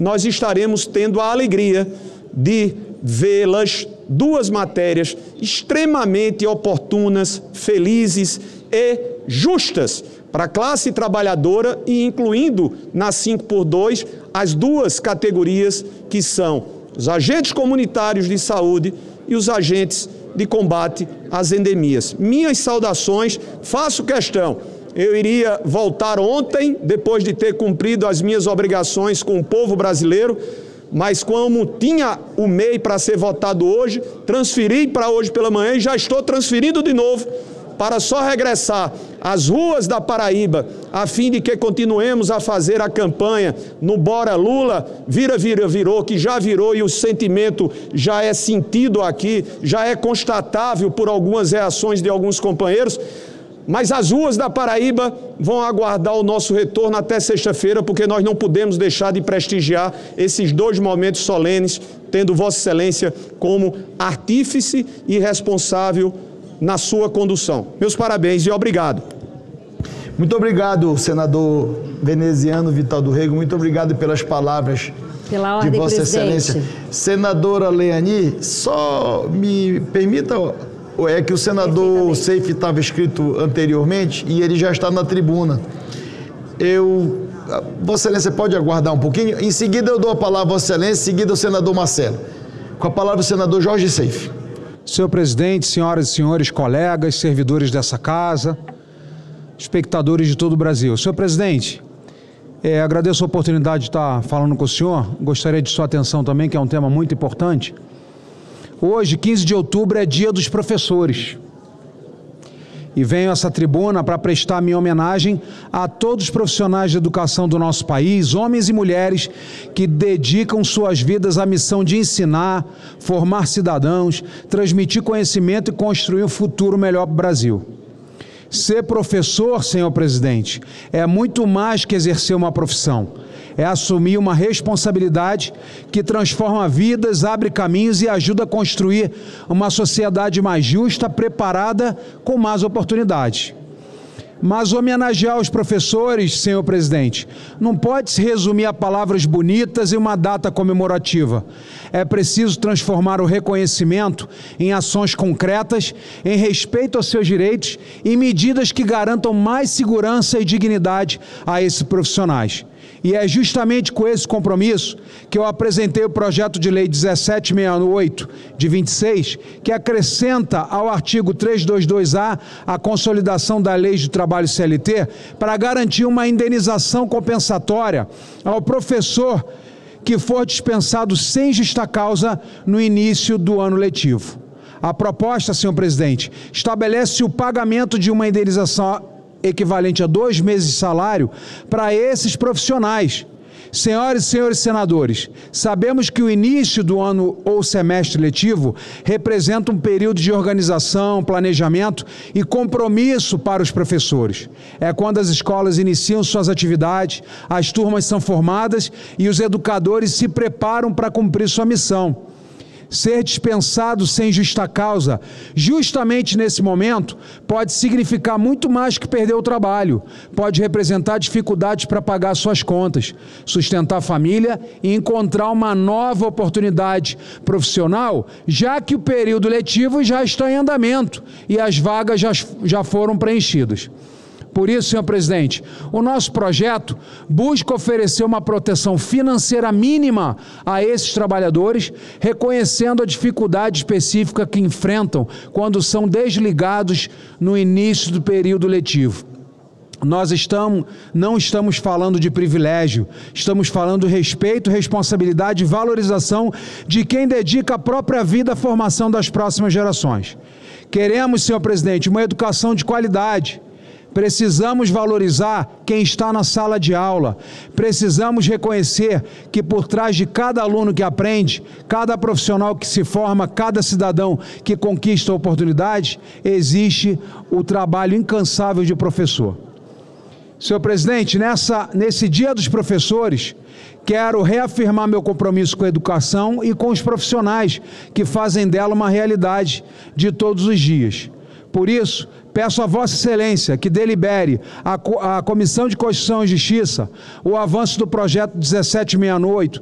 nós estaremos tendo a alegria de vê-las, duas matérias extremamente oportunas, felizes e justas para a classe trabalhadora e incluindo na 5x2 as duas categorias que são os agentes comunitários de saúde e os agentes de combate às endemias. Minhas saudações, faço questão. Eu iria voltar ontem, depois de ter cumprido as minhas obrigações com o povo brasileiro, mas como tinha o MEI para ser votado hoje, transferi para hoje pela manhã e já estou transferindo de novo para só regressar às ruas da Paraíba, a fim de que continuemos a fazer a campanha no Bora Lula, virou, que já virou e o sentimento já é sentido aqui, já é constatável por algumas reações de alguns companheiros, mas as ruas da Paraíba vão aguardar o nosso retorno até sexta-feira, porque nós não podemos deixar de prestigiar esses dois momentos solenes, tendo Vossa Excelência como artífice e responsável na sua condução. Meus parabéns e obrigado. Muito obrigado, senador veneziano Vital do Rego, muito obrigado pelas palavras de Vossa Excelência. Senadora Leani, só me permita, é que o senador Seif estava escrito anteriormente e ele já está na tribuna. Vossa Excelência pode aguardar um pouquinho? Em seguida eu dou a palavra a Vossa Excelência, em seguida o senador Marcelo. Com a palavra o senador Jorge Seif. Senhor presidente, senhoras e senhores, colegas, servidores dessa casa, espectadores de todo o Brasil. Senhor presidente, agradeço a oportunidade de estar falando com o senhor. Gostaria de sua atenção também, que é um tema muito importante. Hoje, 15 de outubro, é dia dos professores. E venho a essa tribuna para prestar minha homenagem a todos os profissionais de educação do nosso país, homens e mulheres que dedicam suas vidas à missão de ensinar, formar cidadãos, transmitir conhecimento e construir um futuro melhor para o Brasil. Ser professor, senhor presidente, é muito mais que exercer uma profissão. É assumir uma responsabilidade que transforma vidas, abre caminhos e ajuda a construir uma sociedade mais justa, preparada, com mais oportunidades. Mas homenagear os professores, senhor presidente, não pode se resumir a palavras bonitas e uma data comemorativa. É preciso transformar o reconhecimento em ações concretas, em respeito aos seus direitos e medidas que garantam mais segurança e dignidade a esses profissionais. E é justamente com esse compromisso que eu apresentei o projeto de lei 1768, de 26, que acrescenta ao artigo 322A a consolidação da lei de trabalho CLT para garantir uma indenização compensatória ao professor que for dispensado sem justa causa no início do ano letivo. A proposta, senhor presidente, estabelece o pagamento de uma indenização equivalente a 2 meses de salário para esses profissionais. Senhoras e senhores senadores, sabemos que o início do ano ou semestre letivo representa um período de organização, planejamento e compromisso para os professores. É quando as escolas iniciam suas atividades, as turmas são formadas e os educadores se preparam para cumprir sua missão. Ser dispensado sem justa causa, justamente nesse momento, pode significar muito mais que perder o trabalho. Pode representar dificuldades para pagar suas contas, sustentar a família e encontrar uma nova oportunidade profissional, já que o período letivo já está em andamento e as vagas já foram preenchidas. Por isso, senhor presidente, o nosso projeto busca oferecer uma proteção financeira mínima a esses trabalhadores, reconhecendo a dificuldade específica que enfrentam quando são desligados no início do período letivo. Nós não estamos falando de privilégio, estamos falando de respeito, responsabilidade e valorização de quem dedica a própria vida à formação das próximas gerações. Queremos, senhor presidente, uma educação de qualidade. Precisamos valorizar quem está na sala de aula. Precisamos reconhecer que por trás de cada aluno que aprende, cada profissional que se forma, cada cidadão que conquista a oportunidade, existe o trabalho incansável de professor. Senhor presidente, nesse Dia dos Professores, quero reafirmar meu compromisso com a educação e com os profissionais que fazem dela uma realidade de todos os dias. Por isso, peço a Vossa Excelência que delibere a Comissão de Constituição e Justiça o avanço do projeto 1768